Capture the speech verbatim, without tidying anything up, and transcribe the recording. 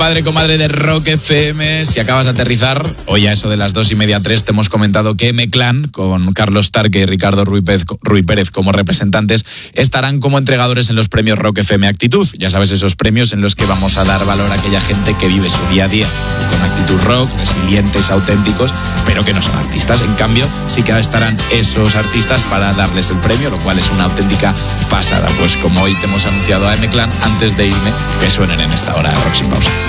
padre, comadre de Rock F M. Si acabas de aterrizar, hoy a eso de las dos y media, tres, te hemos comentado que M-Clan, con Carlos Tarque y Ricardo Ruiz Pérez, Ruiz Pérez como representantes, estarán como entregadores en los premios Rock F M Actitud. Ya sabes, esos premios en los que vamos a dar valor a aquella gente que vive su día a día con actitud rock, resilientes, auténticos, pero que no son artistas. En cambio, sí que estarán esos artistas para darles el premio, lo cual es una auténtica pasada. Pues como hoy te hemos anunciado a M-Clan, antes de irme, que suenen en esta hora Rock Sin Pausa.